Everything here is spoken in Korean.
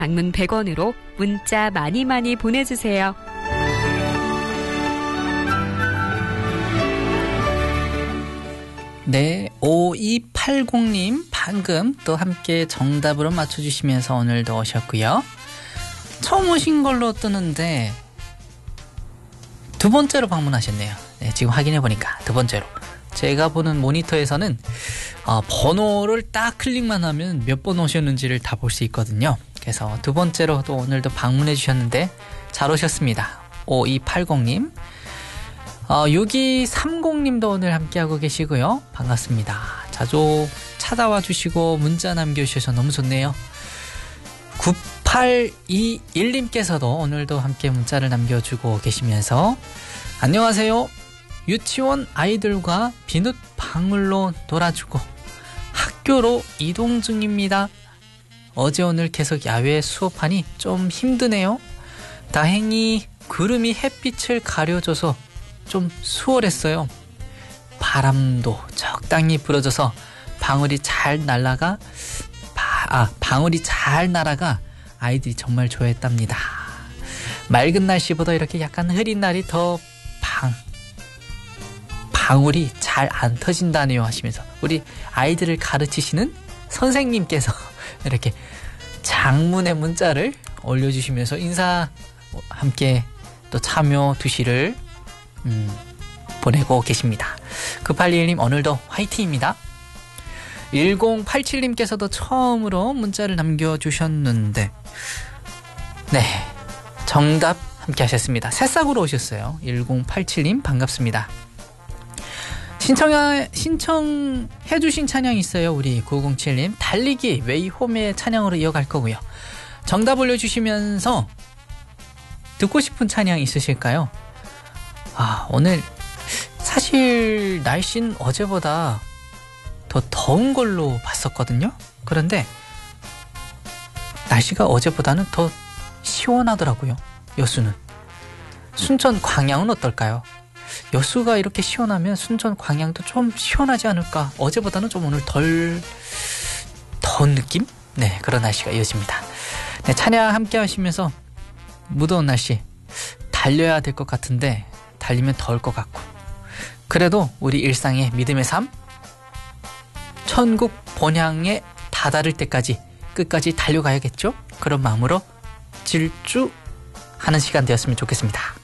장문 100원으로 문자 많이 많이 보내주세요. 네, 5280님 방금 또 함께 정답으로 맞춰주시면서 오늘도 오셨고요. 처음 오신 걸로 뜨는데 두 번째로 방문하셨네요. 네, 지금 확인해보니까 두 번째로. 제가 보는 모니터에서는 번호를 딱 클릭만 하면 몇 번 오셨는지를 다 볼 수 있거든요. 그래서 두 번째로 또 오늘도 방문해 주셨는데 잘 오셨습니다. 5280님. 6230님도 오늘 함께하고 계시고요. 반갑습니다. 자주 찾아와 주시고 문자 남겨주셔서 너무 좋네요. 9821님께서도 오늘도 함께 문자를 남겨주고 계시면서 안녕하세요. 유치원 아이들과 비눗방울로 놀아주고 학교로 이동 중입니다. 어제 오늘 계속 야외 수업하니 좀 힘드네요. 다행히 구름이 햇빛을 가려줘서 좀 수월했어요. 바람도 적당히 불어줘서 방울이 잘 날아가 아이들이 정말 좋아했답니다. 맑은 날씨보다 이렇게 약간 흐린 날이 더 방울이 잘 안 터진다네요 하시면서 우리 아이들을 가르치시는 선생님께서 이렇게 장문의 문자를 올려주시면서 인사 함께 또 참여 두시를 보내고 계십니다. 9821님 오늘도 화이팅입니다. 1087님께서도 처음으로 문자를 남겨주셨는데 네, 정답 함께 하셨습니다. 새싹으로 오셨어요. 1087님 반갑습니다. 신청해 주신 찬양이 있어요. 우리 907님 달리기 웨이홈의 찬양으로 이어갈 거고요. 정답 올려주시면서 듣고 싶은 찬양 있으실까요? 오늘 사실 날씨는 어제보다 더 더운 걸로 봤었거든요. 그런데 날씨가 어제보다는 더 시원하더라고요. 여수는. 순천 광양은 어떨까요? 여수가 이렇게 시원하면 순천 광양도 좀 시원하지 않을까. 어제보다는 좀 오늘 덜 더운 느낌? 네, 그런 날씨가 이어집니다. 네, 찬양 함께 하시면서 무더운 날씨 달려야 될 것 같은데 달리면 더울 것 같고 그래도 우리 일상의 믿음의 삶 천국 본향에 다다를 때까지 끝까지 달려가야겠죠? 그런 마음으로 질주하는 시간 되었으면 좋겠습니다.